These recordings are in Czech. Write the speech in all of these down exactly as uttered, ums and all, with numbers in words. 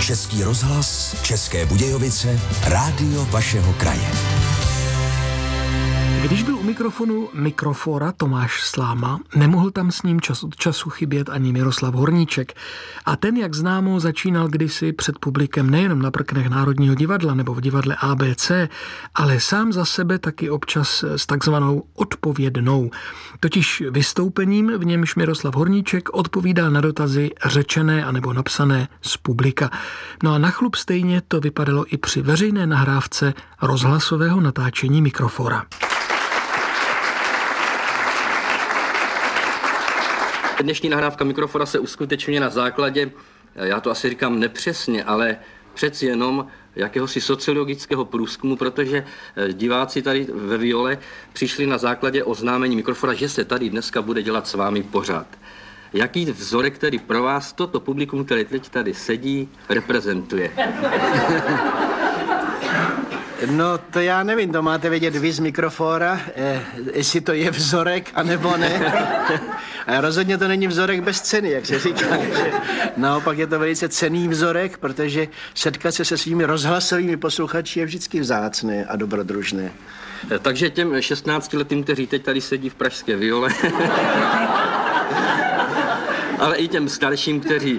Český rozhlas, České Budějovice, rádio vašeho kraje. Když byl u mikrofonu Mikrofora Tomáš Sláma, nemohl tam s ním čas od času chybět ani Miroslav Horníček. A ten, jak známo, začínal kdysi před publikem nejenom na prknech Národního divadla nebo v divadle A B C, ale sám za sebe taky občas s takzvanou odpovědnou. Totiž vystoupením, v němž Miroslav Horníček odpovídal na dotazy řečené anebo napsané z publika. No a na chlup stejně to vypadalo i při veřejné nahrávce rozhlasového natáčení Mikrofora. Dnešní nahrávka Mikrofora se uskutečňuje na základě, já to asi říkám nepřesně, ale přeci jenom jakéhosi sociologického průzkumu, protože diváci tady ve Viole přišli na základě oznámení Mikrofora, že se tady dneska bude dělat s vámi pořad. Jaký vzorek, který pro vás toto publikum, které teď tady sedí, reprezentuje? No, to já nevím, to máte vědět vy z Mikrofora, eh, jestli to je vzorek, anebo ne. A rozhodně to není vzorek bez ceny, jak se říká. Že naopak je to velice cenný vzorek, protože setkat se se svými rozhlasovými posluchači je vždycky vzácné a dobrodružné. Takže těm šestnáctiletým, kteří teď tady sedí v pražské Viole, ale i těm starším, kteří...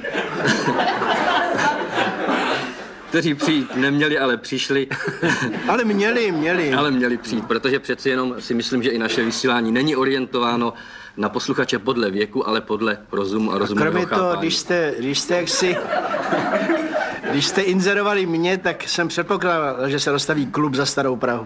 kteří přijít neměli, ale přišli. Ale měli, měli. Ale měli přijít, protože přeci jenom si myslím, že i naše vysílání není orientováno na posluchače podle věku, ale podle rozumu a rozumového chápání. Kromě toho, když jste, když jste jaksi, když jste inzerovali mě, tak jsem předpokládal, že se dostaví klub za Starou Prahu.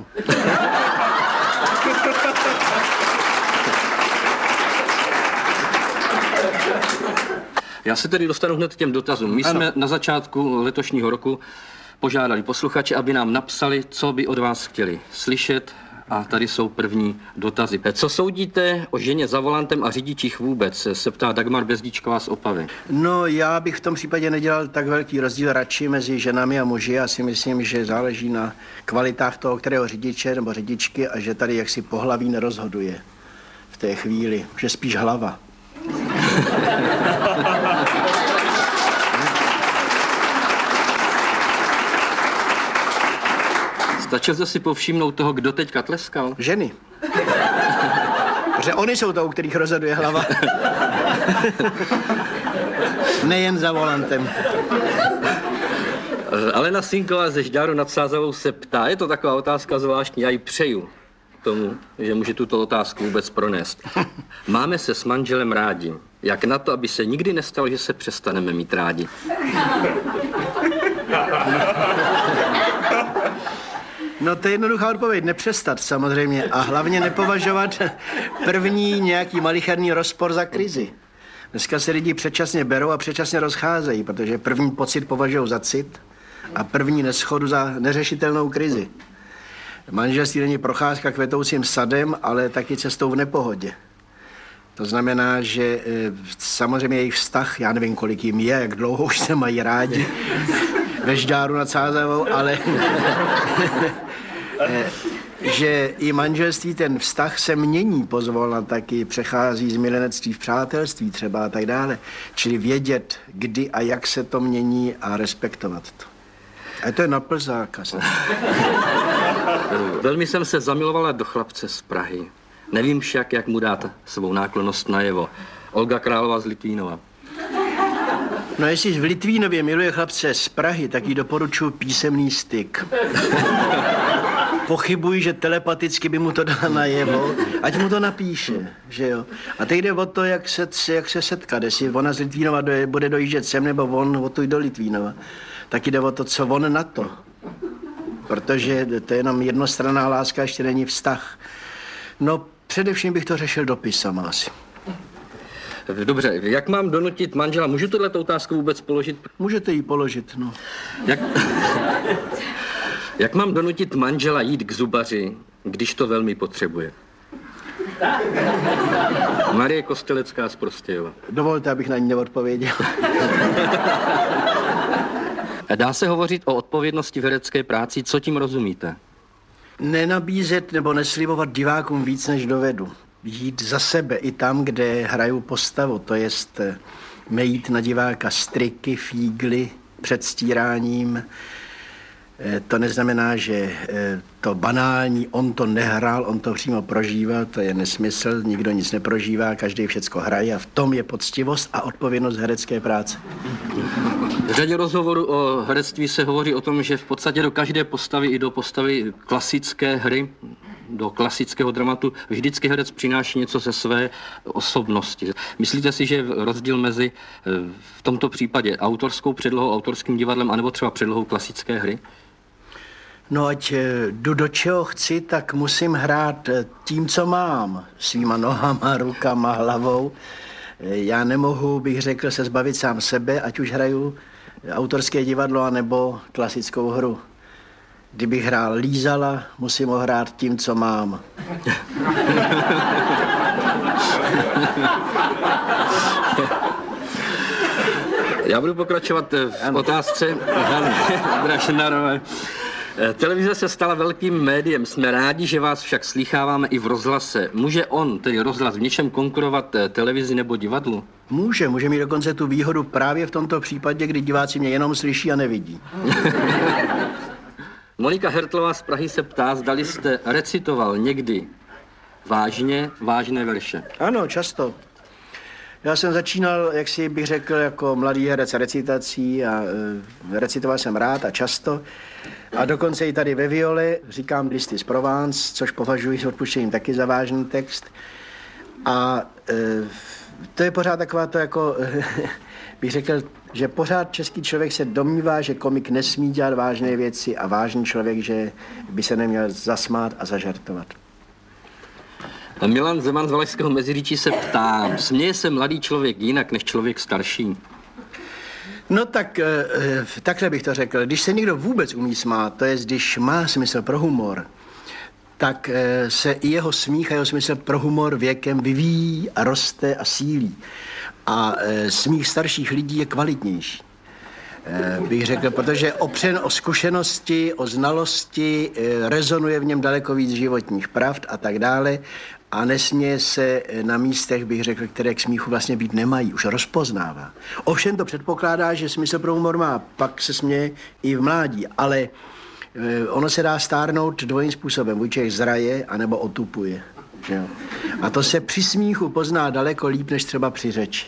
Já se tedy dostanu hned k těm dotazům. My ano. jsme na začátku letošního roku požádali posluchače, aby nám napsali, co by od vás chtěli slyšet. A tady jsou první dotazy. Co soudíte o ženě za volantem a řidičích vůbec? Se ptá Dagmar Bezdičková z Opavy. No, já bych v tom případě nedělal tak velký rozdíl radši mezi ženami a muži. Já si myslím, že záleží na kvalitách toho, kterého řidiče nebo řidičky a že tady jaksi pohlaví nerozhoduje v té chvíli, že spíš hlava. Stačil jste si povšimnout toho, kdo teďka tleskal? Ženy. Protože oni jsou to, u kterých rozhoduje hlava. Nejen za volantem. Alena Sinková ze Žďáru nad Sázavou se ptá, je to taková otázka zvláštní, já ji přeju tomu, že může tuto otázku vůbec pronést. Máme se s manželem rádi. Jak na to, aby se nikdy nestalo, že se přestaneme mít rádi? No to je jednoduchá odpověď, nepřestat samozřejmě a hlavně nepovažovat první nějaký malicherný rozpor za krizi. Dneska se lidi předčasně berou a předčasně rozcházejí, protože první pocit považují za cit a první neschodu za neřešitelnou krizi. Manželství není procházka kvetoucím sadem, ale taky cestou v nepohodě. To znamená, že e, samozřejmě jejich vztah, já nevím, kolik jim je, jak dlouho už se mají rádi ve Žďáru nad Sázavou, ale e, že i manželství, ten vztah se mění pozvolna, taky přechází z milenectví v přátelství třeba a tak dále. Čili vědět, kdy a jak se to mění a respektovat to. A to je na plzáka. Velmi jsem se zamilovala do chlapce z Prahy. Nevím však, jak mu dát svou náklonnost najevo. Olga Králová z Litvínova. No jestli v Litvínově miluje chlapce z Prahy, tak jí doporučuji písemný styk. Pochybuji, že telepaticky by mu to dala najevo, ať mu to napíše, že jo. A teď jde o to, jak se, jak se setkat, jestli ona z Litvínova do, bude dojíždět sem, nebo on odtud do Litvínova. Tak jde o to, co on na to. Protože to je jenom jednostranná láska, ještě není vztah. No, především bych to řešil dopisama asi. Dobře, jak mám donutit manžela? Můžu tohleto otázku vůbec položit? Můžete ji položit, no. Jak, jak mám donutit manžela jít k zubaři, když to velmi potřebuje? Marie Kostelecká z Prostějova. Dovolte, abych na ní neodpověděl. Dá se hovořit o odpovědnosti v herecké práci, co tím rozumíte? Nenabízet nebo neslibovat divákům víc, než dovedu. Jít za sebe i tam, kde hraju postavu, to jest mejít na diváka striky, fígly, předstíráním. To neznamená, že to banální, on to nehrál, on to přímo prožíval, to je nesmysl, nikdo nic neprožívá, každý všecko hraje a v tom je poctivost a odpovědnost herecké práce. V řadě rozhovorů o herectví se hovoří o tom, že v podstatě do každé postavy i do postavy klasické hry, do klasického dramatu, vždycky herec přináší něco ze své osobnosti. Myslíte si, že je rozdíl mezi v tomto případě autorskou předlohou, autorským divadlem, anebo třeba předlohou klasické hry? No ať jdu do čeho chci, tak musím hrát tím, co mám. Svýma nohama, rukama, hlavou. Já nemohu, bych řekl, se zbavit sám sebe, ať už hraju autorské divadlo, anebo klasickou hru. Kdybych hrál Lízala, musím ho hrát tím, co mám. Já budu pokračovat v otázce Hany Drašnarové. Televize se stala velkým médiem. Jsme rádi, že vás však slýcháváme i v rozhlase. Může on, tedy rozhlas, v něčem konkurovat televizi nebo divadlu? Může, může mít dokonce tu výhodu právě v tomto případě, kdy diváci mě jenom slyší a nevidí. Monika Hertlová z Prahy se ptá, zdali jste recitoval někdy vážně vážné verše. Ano, často. Já jsem začínal, jak si bych řekl, jako mladý herec recitací a e, recitoval jsem rád a často. A dokonce i tady ve viole říkám Listy z Provence, což považuji s odpuštěním taky za vážný text. A e, to je pořád taková to jako, e, bych řekl, že pořád český člověk se domnívá, že komik nesmí dělat vážné věci a vážný člověk, že by se neměl zasmát a zažartovat. Milan Zeman z Valašského Meziříčí se ptá, směje se mladý člověk jinak než člověk starší? No tak, takhle bych to řekl. Když se někdo vůbec umí smát, to je, když má smysl pro humor, tak se i jeho smích a jeho smysl pro humor věkem vyvíjí a roste a sílí. A smích starších lidí je kvalitnější, bych řekl, protože opřen o zkušenosti, o znalosti, rezonuje v něm daleko víc životních pravd a tak dále a nesměje se na místech, bych řekl, které k smíchu vlastně být nemají, už rozpoznává. Ovšem to předpokládá, že smysl pro humor má, pak se směje i v mládí, ale ono se dá stárnout dvojím způsobem, buď člověk zraje, anebo otupuje. Jo. A to se při smíchu pozná daleko líp, než třeba při řeči.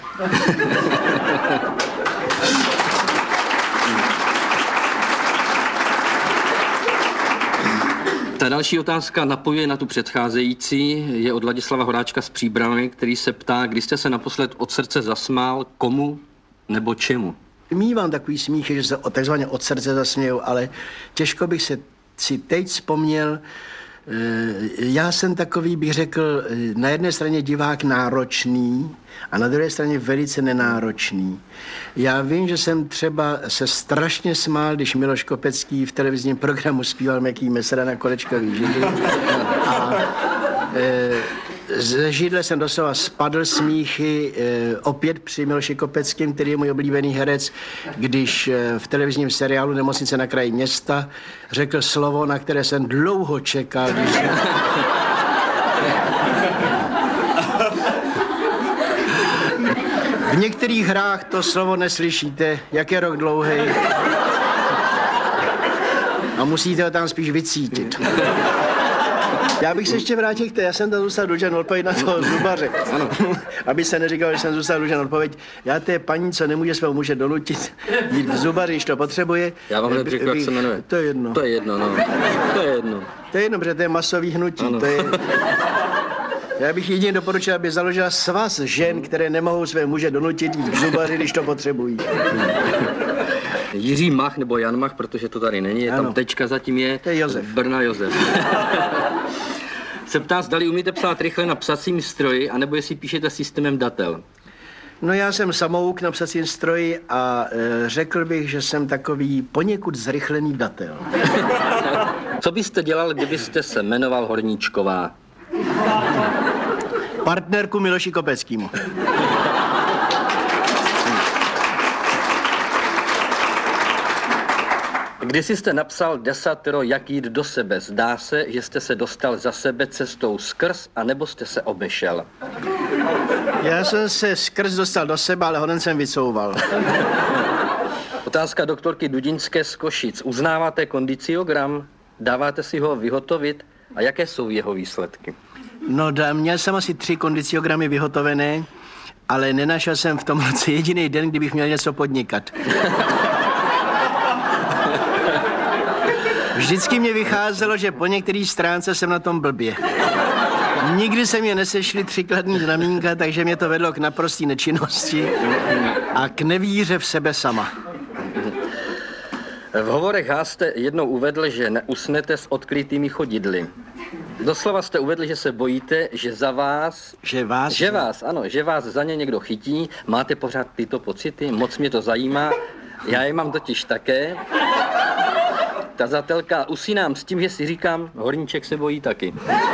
Ta další otázka napojuje na tu předcházející, je od Ladislava Horáčka z Příbramy, který se ptá, kdy jste se naposled od srdce zasmál, komu nebo čemu? Mívám takový smích, že se takzvaně od srdce zasměju, ale těžko bych se si teď vzpomněl. Já jsem takový, bych řekl, na jedné straně divák náročný a na druhé straně velice nenáročný. Já vím, že jsem třeba se strašně smál, když Miloš Kopecký v televizním programu zpíval Měkký mesra na kolečkový židli. A e, ze židle jsem doslova spadl smíchy e, opět při Miloši Kopeckým, který je můj oblíbený herec, když e, v televizním seriálu Nemocnice na kraji města řekl slovo, na které jsem dlouho čekal. Když... V některých hrách to slovo neslyšíte, jak je rok dlouhý. A musíte ho tam spíš vycítit. Já bych se ještě vrátil k té, já jsem tam zůstal dlužen odpověď na toho zubaře. Ano. Aby se neříkal, že jsem zůstal dlužen odpověď. Já té paní, co nemůže svého muže donutit jít k zubaři, když to potřebuje. Já vám hned řeknu, jak se jmenuje. To je jedno. To je jedno, no. To je jedno. To je jedno, protože to je masový hnutí. To je... Já bych jedině doporučil, aby založila svaz žen, které nemohou své muže donutit jít k zubaři, když to potřebují. Jiří Mach nebo Jan Mach, protože to tady není, je ano. Tam tečka, zatím je, to je Josef. Brna Josef. Se ptá, zdali umíte psát rychle na psacím stroji, anebo jestli píšete systémem datel. No já jsem samouk na psacím stroji a e, řekl bych, že jsem takový poněkud zrychlený datel. Co byste dělal, kdybyste se jmenoval Horníčková? Partnerku Miloši Kopeckýmu. Když jste napsal desatero, jak jít do sebe, zdá se, že jste se dostal za sebe cestou skrz, anebo jste se obešel? Já jsem se skrz dostal do sebe, ale hoden jsem vycouval. Otázka doktorky Dudinské z Košic. Uznáváte kondiciogram? Dáváte si ho vyhotovit? A jaké jsou jeho výsledky? No, da, měl jsem asi tři kondiciogramy vyhotovené, ale nenašel jsem v tom roce jediný den, kdybych měl něco podnikat. Vždycky mě vycházelo, že po některé stránce jsem na tom blbě. Nikdy se mě nesešly tři kladný znamínka, takže mě to vedlo k naprosté nečinnosti a k nevíře v sebe sama. V hovorech H jste jednou uvedl, že neusnete s odkrytými chodidly. Doslova jste uvedl, že se bojíte, že za vás... Že vás? Že vás, ano, že vás za ně někdo chytí. Máte pořád tyto pocity? Moc mě to zajímá. Já je mám totiž také. Tazatelka, usínám s tím, že si říkám, horníček se bojí taky.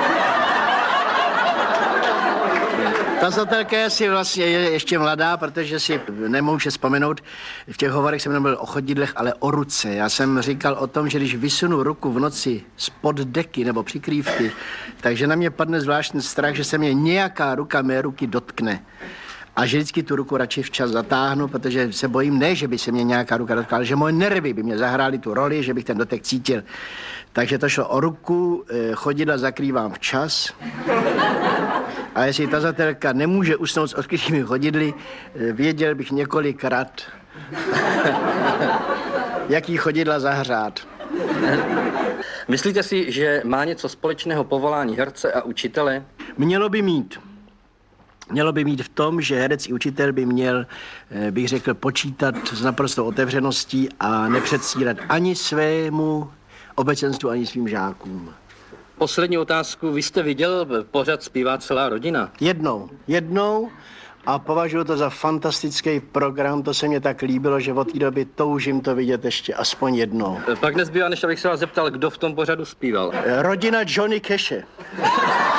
Tazatelka je si vlastně je ještě mladá, protože si nemůže vzpomenout. V těch hovorech jsem nebyl o chodidlech, ale o ruce. Já jsem říkal o tom, že když vysunu ruku v noci spod deky nebo přikrývky, takže na mě padne zvláštní strach, že se mě nějaká ruka mé ruky dotkne. A že vždycky tu ruku radši včas zatáhnu, protože se bojím, ne, že by se mě nějaká ruka dotkla, ale že moje nervy by mě zahrály tu roli, že bych ten dotek cítil. Takže to šlo o ruku, chodidla zakrývám včas. A jestli tazatelka nemůže usnout s odkrytými chodidly, věděl bych několikrát, jaký chodidla zahřát. Myslíte si, že má něco společného povolání herce a učitele? Mělo by mít. Mělo by mít v tom, že herec i učitel by měl, bych řekl, počítat s naprostou otevřeností a nepředstírat ani svému obecenstvu, ani svým žákům. Poslední otázku. Vy jste viděl pořad Zpívá celá rodina? Jednou. Jednou a považuji to za fantastický program. To se mě tak líbilo, že od té doby toužím to vidět ještě aspoň jednou. Pak nezbývá, než abych se vás zeptal, kdo v tom pořadu zpíval. Rodina Johnny Cashe.